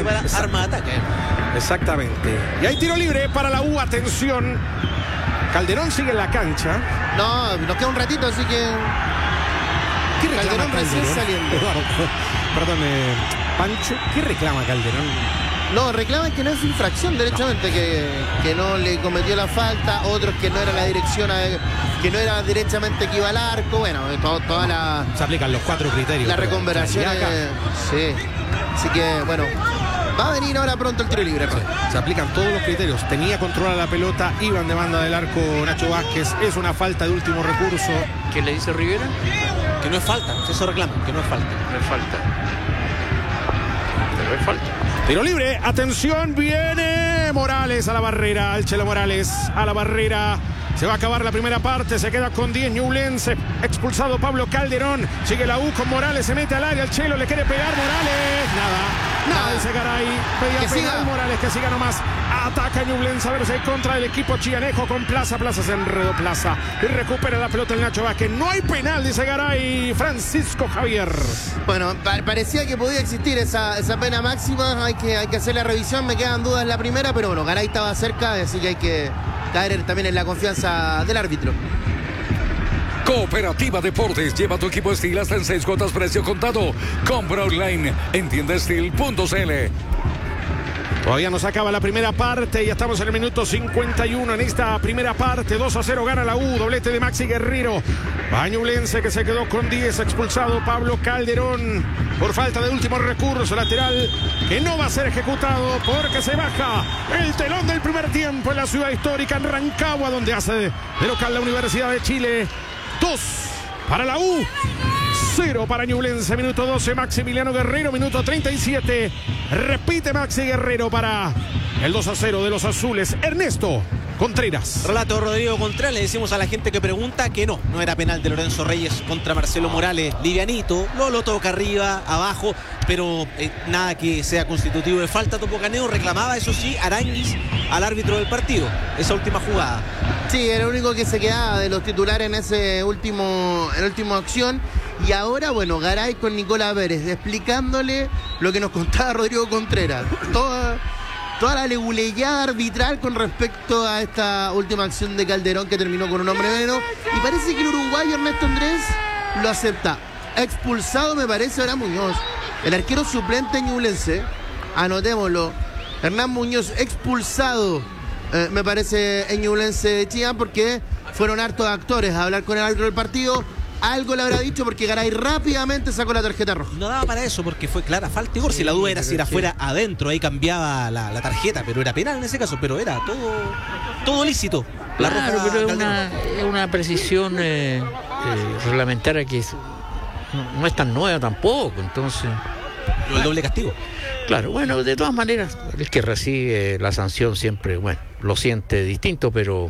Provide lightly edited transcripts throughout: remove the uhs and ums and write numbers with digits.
se para arma de ataque. Exactamente. Y hay tiro libre para la U, atención. Calderón sigue en la cancha. No, nos queda un ratito, así que... ¿Qué reclama Calderón recién saliendo. Eduardo, perdón, Pancho, ¿qué reclama Calderón? No, reclaman que no es infracción derechamente, que no le cometió la falta, otros que no era la dirección, que no era derechamente que iba al arco, bueno, toda la... Se aplican los 4 criterios. La reconversación, sí. Así que, bueno, va a venir ahora pronto el tiro libre. Sí, se aplican todos los criterios. Tenía controlada la pelota, iban de banda del arco Nacho Vázquez, es una falta de último recurso. ¿Qué le dice Rivera? Que no es falta, eso reclaman, que no es falta. No es falta. Pero es falta. Tiro libre, atención, viene Morales a la barrera, el Chelo Morales a la barrera. Se va a acabar la primera parte, se queda con 10 Ñublense. Expulsado Pablo Calderón, sigue la U con Morales, se mete al área, el Chelo le quiere pegar, Morales. Nada, dice Garay. Pedía Que penal siga. Morales, que siga nomás. Ataca Ñublense, a ver si hay contra el equipo chianejo con Plaza. Plaza se enredó Plaza y recupera la pelota el Nacho Vázquez. No hay penal, dice Garay. Francisco Javier. Bueno, parecía que podía existir esa pena máxima, hay que hacer la revisión, me quedan dudas en la primera, pero bueno, Garay estaba cerca, así que hay que caer también en la confianza del árbitro. Cooperativa Deportes, lleva tu equipo Steel hasta en 6 cuotas precio contado. Compra online en tiendasteel.cl. Todavía no se acaba la primera parte, ya estamos en el minuto 51 en esta primera parte. 2-0 gana la U, doblete de Maxi Guerrero. Ñublense que se quedó con 10, expulsado Pablo Calderón por falta de último recurso, lateral que no va a ser ejecutado porque se baja el telón del primer tiempo en la ciudad histórica en Rancagua, donde hace de local la Universidad de Chile. 2 para la U, 0 para Ñublense, minuto 12, Maximiliano Guerrero, minuto 37, repite Maxi Guerrero para el 2-0 de los azules. Ernesto Contreras. Relato de Rodrigo Contreras, le decimos a la gente que pregunta que no era penal de Lorenzo Reyes contra Marcelo Morales, livianito, lo toca arriba, abajo, pero nada que sea constitutivo de falta. Topo Caneo reclamaba, eso sí, Aranguis al árbitro del partido, esa última jugada. Sí, era el único que se quedaba de los titulares en esa última acción. Y ahora, bueno, Garay con Nicolás Pérez explicándole lo que nos contaba Rodrigo Contreras. Toda la leguleyada arbitral con respecto a esta última acción de Calderón que terminó con un hombre menos. Y parece que el uruguayo Ernesto Andrés lo acepta. Expulsado, me parece, ahora Muñoz, el arquero suplente ñublense. Anotémoslo. Hernán Muñoz expulsado, me parece, en Ñublense de Chillán, porque fueron hartos actores a hablar con el árbitro del partido. Algo le habrá dicho porque Garay rápidamente sacó la tarjeta roja. No daba para eso porque fue clara falta y gol. Si la duda era si era fuera adentro, ahí cambiaba la tarjeta, pero era penal en ese caso, pero era todo lícito. La Claro, roja pero Calderón. es una precisión reglamentaria que no es tan nueva tampoco, entonces... El doble castigo. Claro, bueno, de todas maneras, el que recibe la sanción siempre, bueno, lo siente distinto, pero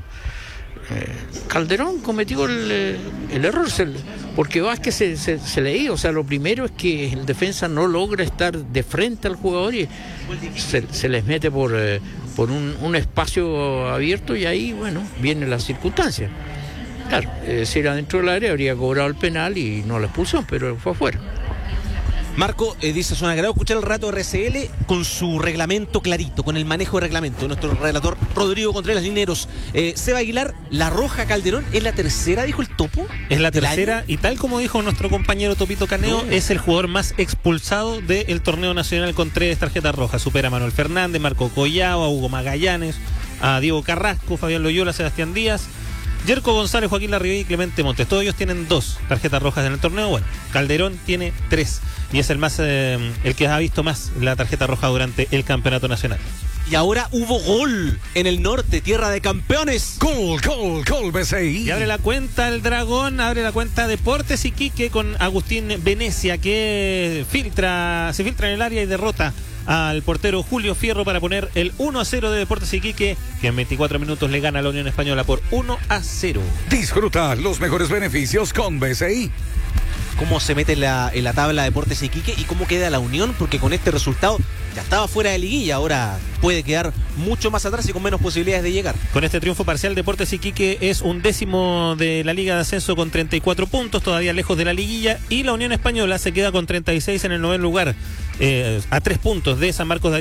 Calderón cometió el error, porque Vázquez se leía, o sea, lo primero es que el defensa no logra estar de frente al jugador y se les mete por un espacio abierto y ahí, bueno, viene la circunstancia. Claro, si era dentro del área habría cobrado el penal y no la expulsión, pero fue afuera. Marco, dice, suena agrado escuchar el rato RCL con su reglamento clarito, con el manejo de reglamento. Nuestro relator Rodrigo Contreras Lineros. Seba Aguilar, la roja Calderón, ¿es la tercera, dijo el Topo? Es la tercera y tal como dijo nuestro compañero Topito Caneo, es el jugador más expulsado del torneo nacional con 3 tarjetas rojas. Supera a Manuel Fernández, Marco Collao, a Hugo Magallanes, a Diego Carrasco, Fabián Loyola, Sebastián Díaz, Yerko González, Joaquín Larribey y Clemente Montes. Todos ellos tienen 2 tarjetas rojas en el torneo. Bueno, Calderón tiene 3 y es el que ha visto más la tarjeta roja durante el campeonato nacional. Y ahora hubo gol en el norte, tierra de campeones. Gol, BCI. Y abre la cuenta el Dragón, abre la cuenta Deportes Iquique con Agustín Venecia, que se filtra en el área y derrota al portero Julio Fierro para poner el 1-0 de Deportes Iquique, que en 24 minutos le gana a la Unión Española por 1-0. Disfruta los mejores beneficios con BCI. Cómo se mete en la tabla de Deportes Iquique y cómo queda la Unión, porque con este resultado ya estaba fuera de liguilla, ahora puede quedar mucho más atrás y con menos posibilidades de llegar. Con este triunfo parcial, Deportes Iquique es 11º de la Liga de Ascenso con 34 puntos, todavía lejos de la liguilla, y la Unión Española se queda con 36 en el 9º lugar, a 3 puntos de San Marcos de